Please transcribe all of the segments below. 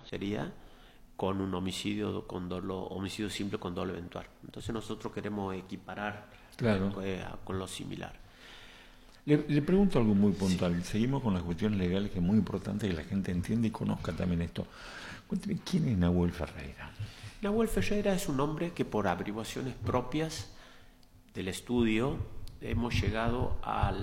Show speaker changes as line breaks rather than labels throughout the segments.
sería con un homicidio homicidio simple con dolo eventual. Entonces nosotros queremos equiparar con lo similar.
Le pregunto algo muy puntual. Seguimos con las cuestiones legales, que es muy importante que la gente entienda y conozca también esto. Cuénteme, ¿quién es Nahuel Ferreira?
Nahuel Ferreira es un hombre que por averiguaciones propias del estudio hemos llegado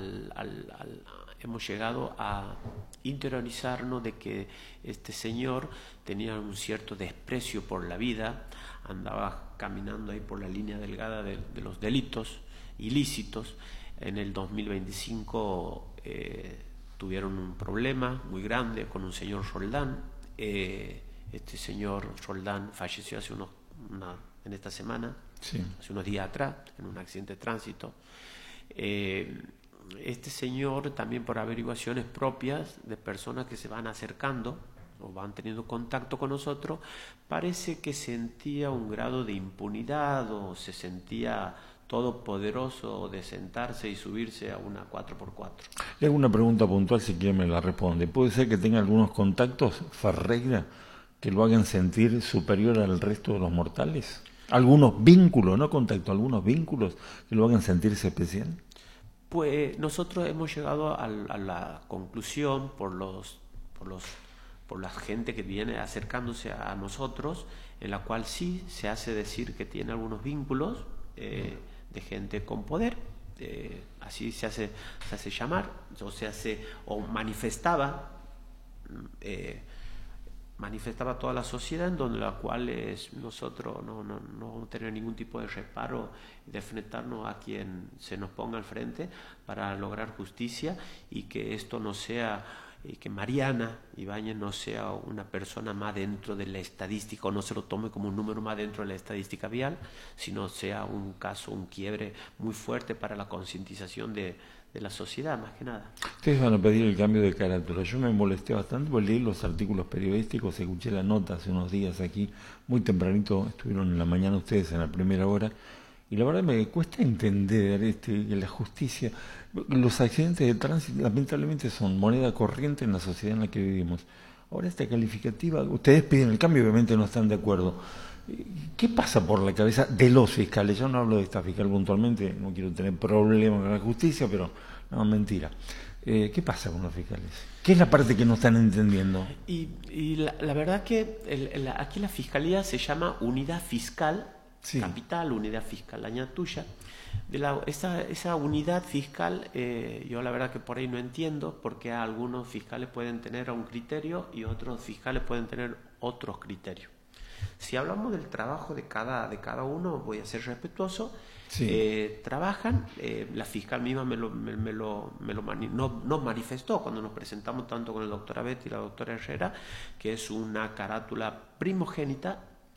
a interiorizarnos de que este señor tenía un cierto desprecio por la vida, andaba caminando ahí por la línea delgada de los delitos ilícitos. En el 2025 tuvieron un problema muy grande con un señor Roldán. Este señor Roldán falleció en esta semana, hace unos días atrás, en un accidente de tránsito. Este señor, también por averiguaciones propias de personas que se van acercando o van teniendo contacto con nosotros, parece que sentía un grado de impunidad o se sentía todopoderoso de sentarse y subirse a una 4x4.
Le hago una pregunta puntual, si quiere me la responde. ¿Puede ser que tenga algunos contactos, Ferreira, que lo hagan sentir superior al resto de los mortales? ¿Algunos vínculos, no contacto, algunos vínculos que lo hagan sentirse especial?
Pues nosotros hemos llegado a la conclusión por la gente que viene acercándose a nosotros, en la cual sí se hace decir que tiene algunos vínculos de gente con poder, así se hace llamar, o manifestaba toda la sociedad, en donde la cual nosotros no vamos a tener ningún tipo de reparo de enfrentarnos a quien se nos ponga al frente para lograr justicia, y que esto no sea, que Mariana Ibáñez no sea una persona más dentro de la estadística, o no se lo tome como un número más dentro de la estadística vial, sino sea un caso, un quiebre muy fuerte para la concientización de la sociedad, más que nada.
Ustedes van a pedir el cambio de carátula. Yo me molesté bastante porque leí los artículos periodísticos, escuché la nota hace unos días aquí, muy tempranito, estuvieron en la mañana ustedes en la primera hora, y la verdad me cuesta entender que la justicia, los accidentes de tránsito lamentablemente son moneda corriente en la sociedad en la que vivimos. Ahora esta calificativa, ustedes piden el cambio, obviamente no están de acuerdo. ¿Qué pasa por la cabeza de los fiscales? Yo no hablo de esta fiscal puntualmente, no quiero tener problemas con la justicia, pero no, mentira. ¿Qué pasa con los fiscales? ¿Qué es la parte que no están entendiendo?
Y la verdad que aquí la fiscalía se llama Unidad Fiscal, Capital, Unidad Fiscal Añatuya. Esa unidad fiscal, yo la verdad que por ahí no entiendo, porque algunos fiscales pueden tener un criterio y otros fiscales pueden tener otros criterios. Si hablamos del trabajo de cada uno, voy a ser respetuoso. Trabajan, la fiscal misma nos manifestó cuando nos presentamos tanto con el doctor Abet y la doctora Herrera, que es una carátula primogénita,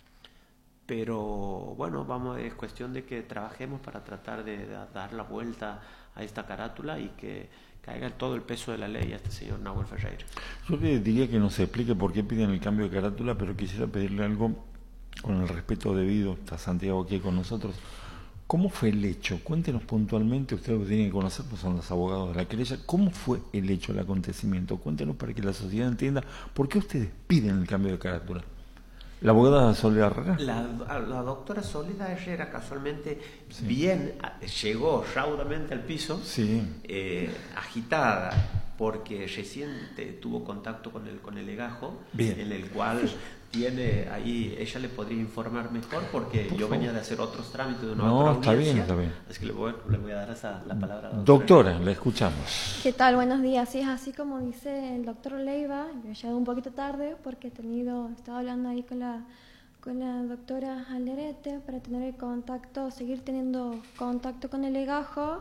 pero bueno, es cuestión de que trabajemos para tratar de dar la vuelta a esta carátula y que caiga todo el peso de la ley a este señor Nahuel Ferreira.
Yo le diría que no se explique por qué piden el cambio de carátula, pero quisiera pedirle algo con el respeto debido. Está Santiago aquí con nosotros. ¿Cómo fue el hecho? Cuéntenos puntualmente, ustedes lo tienen que conocer, pues son los abogados de la querella. ¿Cómo fue el hecho, el acontecimiento? Cuéntenos para que la sociedad entienda por qué ustedes piden el cambio de carátula. ¿La abogada Soledad Herrera?
La doctora Soledad Herrera casualmente llegó raudamente al piso, agitada, porque recién tuvo contacto con el legajo, en el cual tiene ahí, ella le podría informar mejor, porque yo venía de hacer otros trámites de una otra audiencia.
Está bien.
Así que le voy a dar la palabra a la
doctora, la escuchamos.
¿Qué tal? Buenos días. Sí, es así como dice el doctor Leiva. Yo he llegado un poquito tarde porque estaba hablando ahí con la doctora Alderete para tener el contacto, seguir teniendo contacto con el legajo.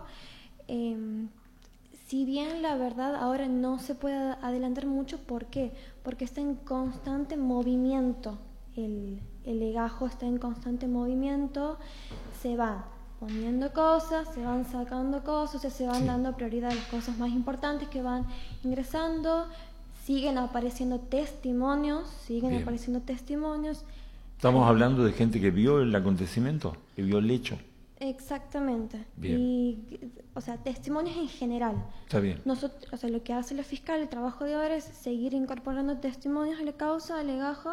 Si bien la verdad ahora no se puede adelantar mucho, ¿por qué? Porque está en constante movimiento, el legajo está en constante movimiento, se van poniendo cosas, se van sacando cosas, se van dando prioridad a las cosas más importantes que van ingresando, siguen apareciendo testimonios.
Estamos hablando de gente que vio el acontecimiento, que vio el hecho.
Exactamente.
Bien.
Y, testimonios en general.
Está bien.
Nosotros, lo que hace la fiscal, el trabajo de ahora es seguir incorporando testimonios a la causa, al legajo,